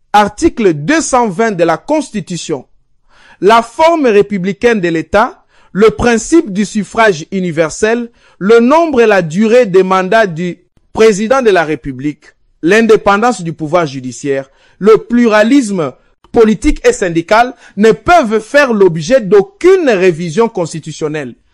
article 220 de la Constitution, la forme républicaine de l'État, le principe du suffrage universel, le nombre et la durée des mandats du président de la République, l'indépendance du pouvoir judiciaire, le pluralisme politique et syndical ne peuvent faire l'objet d'aucune révision constitutionnelle.